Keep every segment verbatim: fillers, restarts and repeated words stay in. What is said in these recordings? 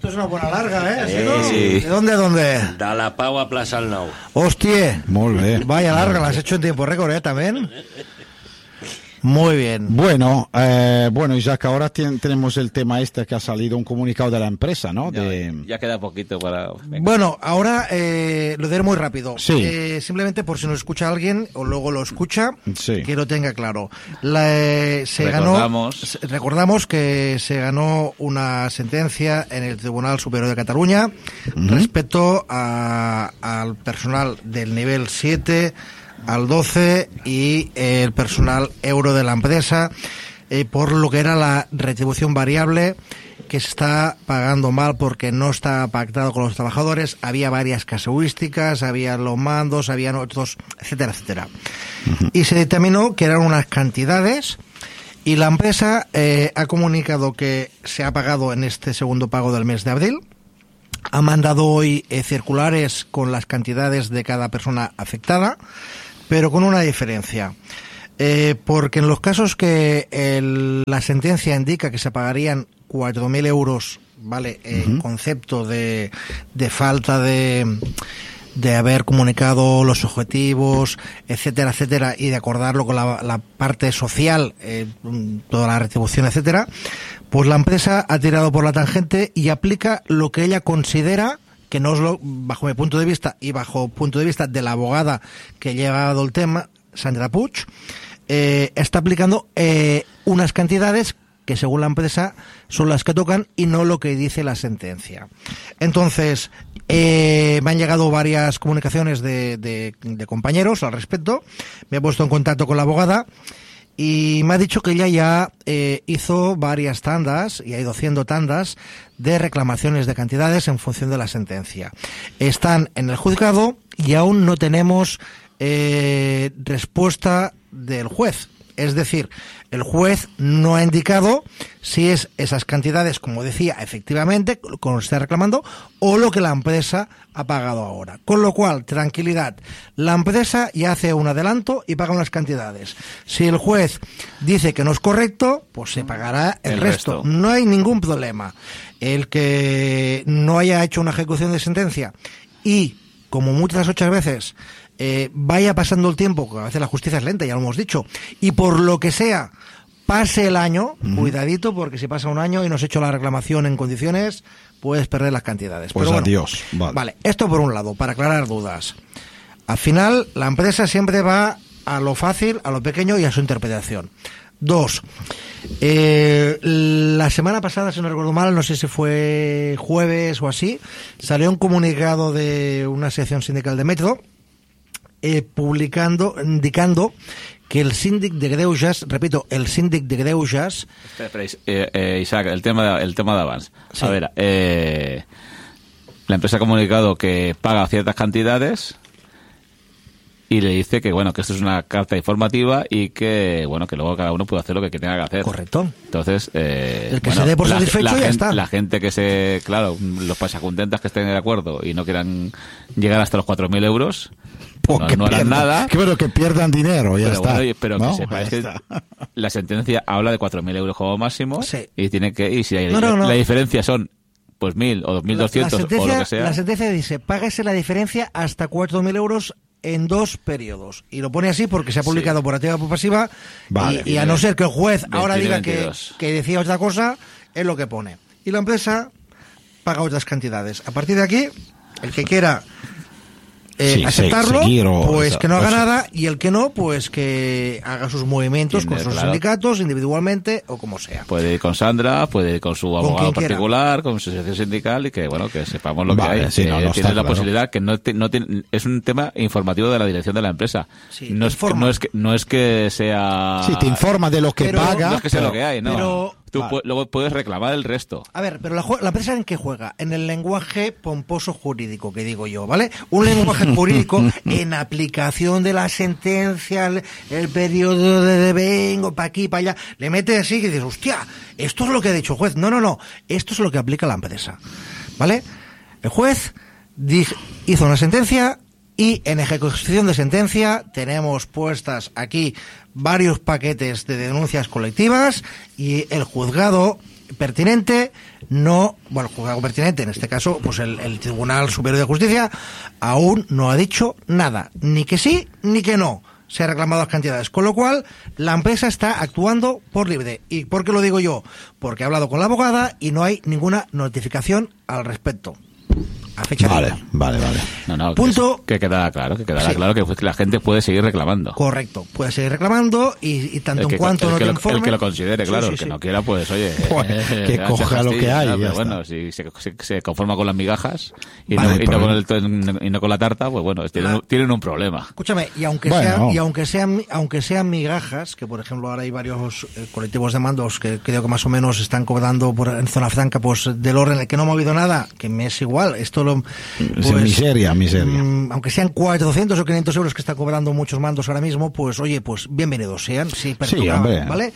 Esto es una buena larga, ¿eh? Sí, ¿no? sí. ¿De dónde a dónde? De la Pau a Plaza Arnau. Hostia. Molt bé. Vaya larga, la has hecho en tiempo récord, ¿eh? También. Muy bien. Bueno, eh, bueno, Isaac, ahora ten- tenemos el tema este que ha salido un comunicado de la empresa, ¿no? Ya, De... ya queda poquito para... venga. Bueno, ahora eh, lo diré muy rápido. Sí. Eh, simplemente por si nos escucha alguien o luego lo escucha, Sí. que lo tenga claro. La, eh, se Recordamos. ganó, se- recordamos que se ganó una sentencia en el Tribunal Superior de Cataluña respecto a- al personal del nivel siete al doce y eh, el personal euro de la empresa eh, por lo que era la retribución variable que se está pagando mal porque no está pactado con los trabajadores. Había varias casuísticas, había los mandos, había otros, etcétera, etcétera. Y se determinó que eran unas cantidades y la empresa eh, ha comunicado que se ha pagado en este segundo pago del mes de abril. Ha mandado hoy eh, circulares con las cantidades de cada persona afectada, pero con una diferencia. Eh, porque en los casos que el- la sentencia indica que se pagarían cuatro mil euros, ¿vale? Eh, En concepto de, de falta de, de haber comunicado los objetivos, etcétera, etcétera, y de acordarlo con la, la parte social, eh, toda la retribución, etcétera, pues la empresa ha tirado por la tangente y aplica lo que ella considera, que no es lo, bajo mi punto de vista y bajo el punto de vista de la abogada que ha llevado el tema, Sandra Puig, eh, está aplicando eh, unas cantidades que según la empresa son las que tocan y no lo que dice la sentencia. Entonces, eh, me han llegado varias comunicaciones de, de, de compañeros al respecto, me he puesto en contacto con la abogada y me ha dicho que ella ya eh, hizo varias tandas y ha ido haciendo tandas de reclamaciones de cantidades en función de la sentencia. Están en el juzgado y aún no tenemos eh, respuesta del juez. Es decir, el juez no ha indicado si es esas cantidades, como decía, efectivamente, como se está reclamando, o lo que la empresa ha pagado ahora. Con lo cual, tranquilidad, la empresa ya hace un adelanto y paga unas cantidades. Si el juez dice que no es correcto, pues se pagará el, El resto. resto. No hay ningún problema. El que no haya hecho una ejecución de sentencia y, como muchas otras veces, eh, vaya pasando el tiempo, que a veces la justicia es lenta, ya lo hemos dicho, y por lo que sea, pase el año, uh-huh. cuidadito, porque si pasa un año y no has hecho la reclamación en condiciones, puedes perder las cantidades. Pues Pero bueno, adiós. Vale. Vale, esto por un lado, para aclarar dudas. Al final, la empresa siempre va a lo fácil, a lo pequeño y a su interpretación. Dos, eh, la semana pasada, si no recuerdo mal, no sé si fue jueves o así, salió un comunicado de una sección sindical de Metro eh, publicando, indicando que el síndic de Greuges, repito, el síndic de Greuges... Espera, espera, eh, eh, Isaac, el tema de, el tema de avance. Sí. A ver, eh, la empresa ha comunicado que paga ciertas cantidades y le dice que bueno que esto es una carta informativa y que bueno que luego cada uno puede hacer lo que tenga que hacer. Correcto. Entonces, eh, El que bueno, se dé por la, satisfecho la ya gente, está. la gente que se, claro, los pasacontentas que estén de acuerdo y no quieran llegar hasta los cuatro mil euros, Pues no, que no harán pierdan- nada. Que, bueno, que pierdan dinero, ya Pero está. bueno, oye, pero ¿no? que sepáis Ya que está. la sentencia habla de cuatro mil euros como máximo Sí. y tiene que y si hay, No, no, no. la diferencia son pues mil o dos mil doscientos la, la o lo que sea. La sentencia dice, págase la diferencia hasta cuatro mil euros en dos periodos. Y lo pone así porque se ha publicado Sí. por activa o por pasiva. Vale, y, y a no ser que el juez ahora veintiuno, diga que, veintidós. que decía otra cosa, es lo que pone. Y la empresa paga otras cantidades. A partir de aquí, el que quiera eh, Sí, aceptarlo, se- seguir o- pues o que no haga sea- nada, y el que no, pues que haga sus movimientos Tiene, con sus claro. sindicatos, individualmente o como sea. Puede ir con Sandra, puede ir con su abogado quien quiera. particular, con su asociación sindical y que bueno que sepamos lo Vale, que hay. sí, que no, no, tiene está la claro. posibilidad que no, te- no tiene, es un tema informativo de la dirección de la empresa. Sí, no, es, informa. no es que no es que sea Sí, te informa de lo que Pero- paga. no es que sea pero- lo que hay, no. pero- Tú Vale. pu- luego puedes reclamar el resto. A ver, pero la, jue- la empresa en qué juega, en el lenguaje pomposo jurídico, que digo yo, ¿vale? Un lenguaje jurídico en aplicación de la sentencia, el, el periodo de devengo, para aquí, para allá, le mete así y dices, hostia, esto es lo que ha dicho el juez. No, no, no, esto es lo que aplica la empresa, ¿vale? El juez di- hizo una sentencia y en ejecución de sentencia tenemos puestas aquí varios paquetes de denuncias colectivas y el juzgado pertinente, no, bueno, juzgado pertinente, en este caso, pues el, el Tribunal Superior de Justicia aún no ha dicho nada, ni que sí, ni que no. Se ha reclamado las cantidades, con lo cual la empresa está actuando por libre. ¿Y por qué lo digo yo? Porque he hablado con la abogada y no hay ninguna notificación al respecto. A fecha Vale, de hoy. vale, vale. No, no, Punto. Que, que quedará claro, que quedará Sí. claro que, que la gente puede seguir reclamando. Correcto, puede seguir reclamando y, y tanto El que, en cuanto el no que te lo, informen... el que lo considere, Sí, claro, sí, el que sí. no quiera, pues oye, Pues, eh, que ya se coja lo fastidia, que hay y ¿no? ya Pero está. bueno, si se, se, se conforma con las migajas y, Vale, no, y, no pero- con el, y no con la tarta, pues bueno, tienen, La- tienen un problema. Escúchame, y aunque Bueno. sean, y aunque sean, aunque sean migajas, que por ejemplo ahora hay varios eh, colectivos de mandos que creo que más o menos están cobrando por, en zona franca, pues del orden en el que no me ha movido nada, que me es igual, esto lo, Es miseria, miseria. mm, aunque sean cuatrocientos o quinientos euros que están cobrando muchos mandos ahora mismo, pues oye, pues bienvenidos sean, sí, pero Sí, tocaban, hombre. ¿vale?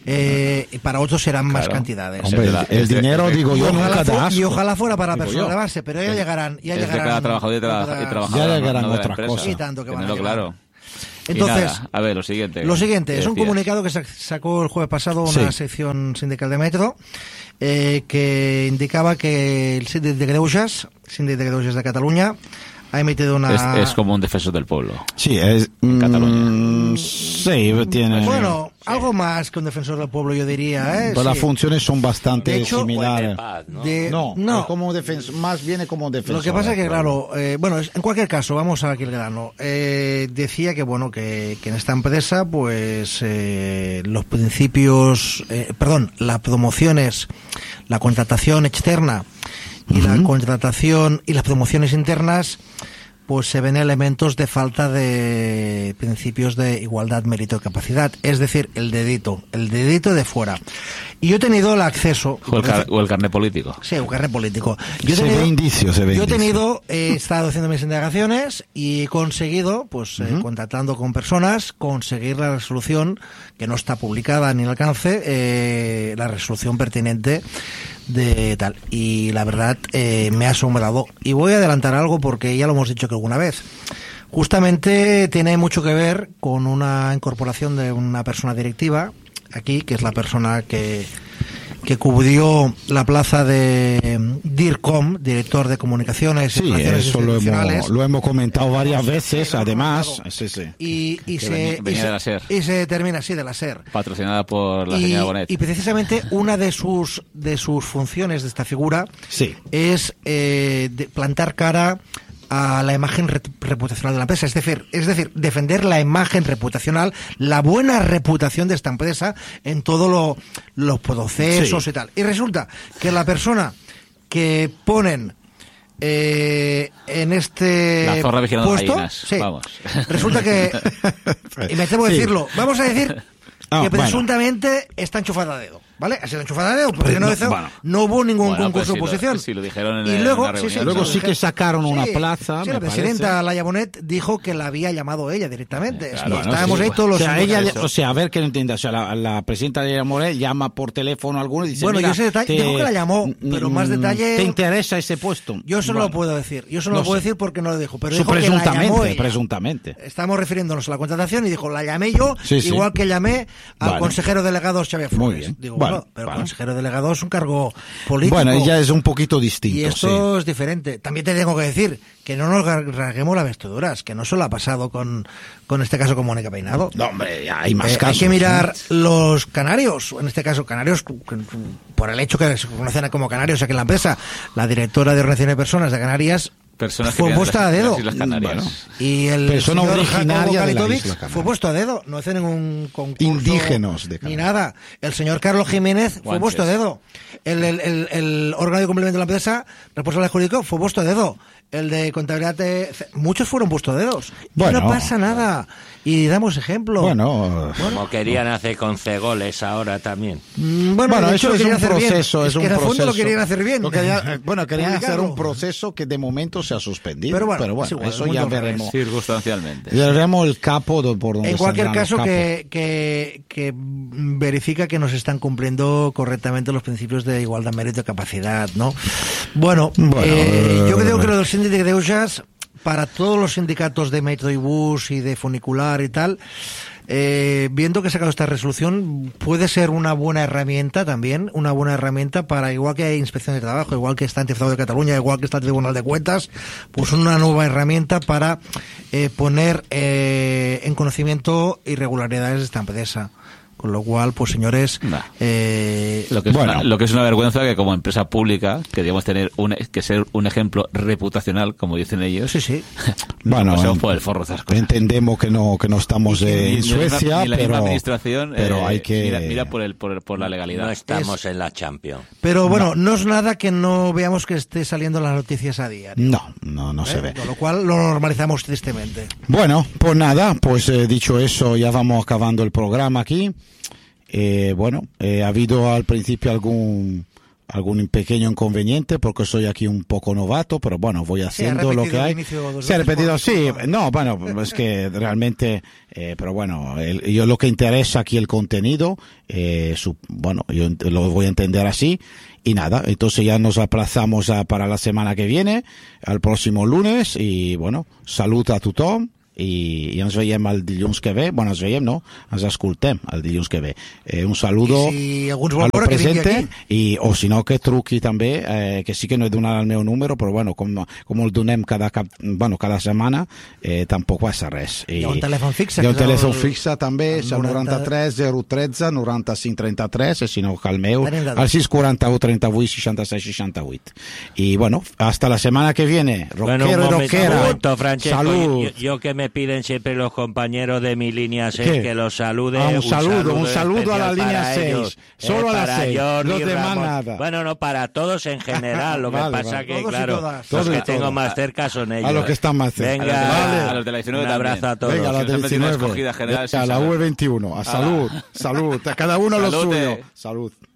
Eh, y para otros serán más Claro. cantidades. Hombre, Es de la- el es de- dinero, es de- digo Y yo, ojalá, nunca fu- da y asco. ojalá fuera para Digo personas yo. de base, pero ya llegarán, ya Es de llegarán. cada trabajador y, tra- otras- y trabajador. Ya no- llegarán no de la otras empresa. cosas. Y tanto que van a Tenerlo llegar. claro. Entonces, Y nada, a ver, lo siguiente. Lo siguiente, ¿qué es un decías? comunicado que sa- sacó el jueves pasado una Sí. sección sindical de Metro, eh, que indicaba que el Síndic de Greuges, Síndic de Greuges de Cataluña, ha emitido una... Es, es como un defensor del pueblo. Sí, es... mm, Cataluña. Sí, tiene... Bueno, algo más que un defensor del pueblo, yo diría, ¿eh? Pero las Sí. funciones son bastante De hecho, similares. paz, ¿no? De- No, no. es como defensor, más viene como defensor. Lo que pasa es que, del claro, eh, bueno, es- en cualquier caso, vamos a aquí el grano. Eh, decía que, bueno, que, que en esta empresa, pues, eh, los principios, eh, perdón, las promociones, la contratación externa y la contratación y las promociones internas, pues se ven elementos de falta de principios de igualdad, mérito y capacidad. Es decir, el dedito, el dedito de fuera. Y yo he tenido el acceso... O el, car- o el carnet político. Sí, un carnet político. Yo he Se tenido, ve indicio, se ve yo he indicio. tenido, he estado haciendo mis indagaciones y he conseguido, pues, eh, contactando con personas, conseguir la resolución, que no está publicada ni al alcance, eh, la resolución pertinente de tal. Y la verdad, eh, me ha asombrado. Y voy a adelantar algo porque ya lo hemos dicho que alguna vez. Justamente tiene mucho que ver con una incorporación de una persona directiva aquí, que es la persona que, que cubrió la plaza de DIRCOM, director de comunicaciones y Sí, relaciones eso lo institucionales. hemos, lo hemos comentado varias veces, hemos además. comentado. Sí, sí. Y, y, Que se, venía- y, venía se, de la SER. y se termina así, de la SER. Patrocinada por la Y, señora Bonet. y precisamente una de sus de sus funciones de esta figura Sí. es eh, de plantar cara a la imagen re- reputacional de la empresa, es decir, es decir, defender la imagen reputacional, la buena reputación de esta empresa en todos lo, los procesos Sí. y tal. Y resulta que la persona que ponen eh, en este La zorra vigilando puesto, gallinas, sí, vamos. resulta que, y me temo Sí. decirlo, vamos a decir Ah, que bueno. presuntamente está enchufada a dedo, ¿vale? Ha sido enchufada a dedo, porque no, no, hizo- bueno. no hubo ningún Bueno, concurso pues de si lo- oposición. si lo dijeron en y el- luego, en la sí, sí, reunión. Luego lo sí dijeron. que sacaron una plaza, Sí, me la presidenta parece. Laia Bonet dijo que la había llamado ella directamente. Claro, Y bueno, estábamos sí, ahí pues. todos O los sea, ella, sindicatos. o sea, a ver que no entienda. O sea, la, la presidenta de Morel llama por teléfono a alguno y dice: Bueno, mira, yo ese detalle- dijo que la llamó, pero más mm, detalle- ¿Te interesa ese puesto? Yo eso no Bueno, lo puedo decir. Yo eso no, no lo puedo sé. decir porque no lo dijo. Pero Eso dijo que la llamó presuntamente, ella. presuntamente. Estamos refiriéndonos a la contratación y dijo, la llamé yo, Sí, sí. igual que llamé al Vale. consejero delegado Xavier Flores. Muy bien. Digo, Bueno, bueno, pero bueno. el consejero delegado es un cargo político. Bueno, ella es un poquito distinto. Y esto sí. es diferente. También te tengo que decir que no nos rasguemos las vestiduras, que no solo ha pasado con, con este caso con Mónica Peinado. No, hombre, hay más Eh, casos. hay que mirar ¿no? los canarios, en este caso canarios, por el hecho que se conocen como canarios aquí en la empresa. La directora de Organización de Personas de Canarias Personas que fue viven puesta a en las- dedo. las Islas Canarias. Bueno. Y el Persona señor originaria Jacobo de la Kalitovic isla Canarias. fue puesto a dedo, no hace ningún concurso. Indígenas de Ni Canarias. nada. El señor Carlos Jiménez fue Guanches. puesto a dedo. El, el, el, el órgano de complemento de la empresa, responsable jurídico, fue puesto a dedo. El de contabilidad, eh, muchos fueron puestos a dedos. Y Bueno. no pasa nada. Y damos ejemplo. Bueno, Como querían hacer con Cegoles ahora también. Mm, Bueno, bueno, de hecho, eso lo es querían un hacer bien. proceso, es, que un en el proceso. fondo lo querían hacer bien. Lo quería- bueno, querían hacer Publicarlo. un proceso que de momento se ha suspendido. Pero Pero bueno, bueno, es igual, eso el ya mundo al veremos. Circunstancialmente. Ya veremos el capo de por donde En cualquier saldrán caso, los que, que, que verifica que nos están cumpliendo correctamente los principios de igualdad, mérito y capacidad, ¿no? Bueno, Bueno, eh, yo eh, creo que lo del síndic de Greuges, para todos los sindicatos de Metro y Bus y de Funicular y tal, eh, viendo que he sacado esta resolución, puede ser una buena herramienta también, una buena herramienta para, igual que hay inspección de trabajo, igual que está el Tribunal de Cataluña, igual que está el Tribunal de Cuentas, pues una nueva herramienta para eh, poner eh, en conocimiento irregularidades de esta empresa. Con lo cual, pues señores, nah. eh, lo, que es bueno. una, lo que es una vergüenza que como empresa pública que debemos tener un, que ser un ejemplo reputacional, como dicen ellos. sí, sí. Bueno, no por el forro esas cosas. entendemos que no que no estamos Y que eh, ni- en ni la misma- Suecia, ni la misma pero, administración, pero eh, hay que... mira, mira por, el, por, por la legalidad. No estamos Es- en la Champions. Pero bueno, no. no es nada que no veamos que esté saliendo las noticias a diario. No, no, no se ¿eh? ve. Con lo cual lo normalizamos tristemente. Bueno, pues nada, pues eh, dicho eso, ya vamos acabando el programa aquí. Eh, bueno, eh, ha habido al principio algún algún pequeño inconveniente porque soy aquí un poco novato, pero bueno, voy haciendo lo que el hay. inicio dos Se ha veces repetido, por- sí, por- no, bueno, es que realmente, eh, pero bueno, el- yo lo que interesa aquí el contenido, eh, su, bueno, yo ent- lo voy a entender así. Y nada, entonces ya nos aplazamos a, para la semana que viene, al próximo lunes, y bueno, salud a tothom. I, i ens veiem el dilluns que ve. Bueno, ens veiem, no? Ens escoltem el dilluns que ve. Eh, un saludo I si algú ens vol a lo veure, que vingui presente, aquí. i, o si no, que truqui també, eh, que sí que no he donat el meu número, però bueno, com, com el donem cada, cap, bueno, cada setmana, eh, tampoc passa res. I, Hi ha un telèfon fixe, Hi ha que un és el- telèfon fixe també, és el noranta- noranta-tres zero tretze noranta-cinc trenta-tres, i si no, que el meu, Tenim de dos. el sis quaranta-u trenta-vuit seixanta-sis seixanta-vuit. I bueno, hasta la semana que viene. Bueno, Rockero un y momento, rockera. un momento, Francesco. Salud. Yo, yo que me piden siempre los compañeros de mi línea seis ¿Qué? que los salude. Ah, un saludo, un saludo a la especial línea para seis. ellos. Solo a la para seis. Jordi Los demás Ramón. nada. Bueno, no, para todos en general. Lo que Vale, pasa vale. que, Todos y claro, todas. los Todos y que tengo todas. más cerca son ellos. A los que están más cerca. Venga, Vale. A los de la diecinueve un abrazo también. a todos. Venga, la Los que del han metido una diecinueve. escogida general Venga, sin la saber. U veintiuno. A salud, salud. A cada uno lo Salute. suyo. Salud.